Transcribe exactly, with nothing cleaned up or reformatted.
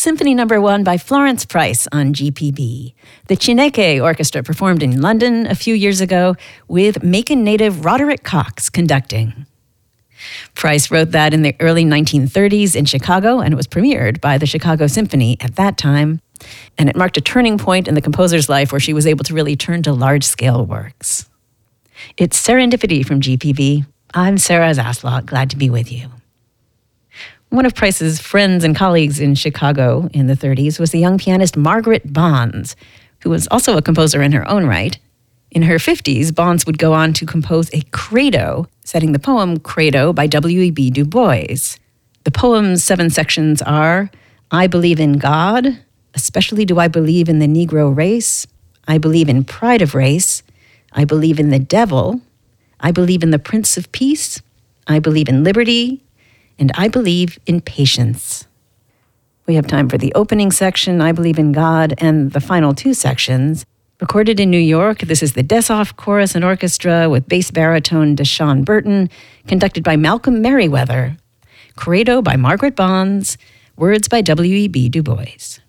Symphony Number One by Florence Price on G P B. The Chineke Orchestra performed in London a few years ago with Macon native Roderick Cox conducting. Price wrote that in the early nineteen thirties in Chicago, and it was premiered by the Chicago Symphony at that time. And it marked a turning point in the composer's life where she was able to really turn to large-scale works. It's Serendipity from G P B. I'm Sarah Zaslot, glad to be with you. One of Price's friends and colleagues in Chicago in the thirties was the young pianist Margaret Bonds, who was also a composer in her own right. In her fifties, Bonds would go on to compose a credo, setting the poem Credo by W E B Du Bois. The poem's seven sections are, I believe in God, especially do I believe in the Negro race, I believe in pride of race, I believe in the devil, I believe in the Prince of Peace, I believe in liberty, and I believe in patience. We have time for the opening section, I Believe in God, and the final two sections. Recorded in New York, this is the Deshoff Chorus and Orchestra with bass baritone Deshaun Burton, conducted by Malcolm Merriweather. Credo by Margaret Bonds, words by W E B Du Bois.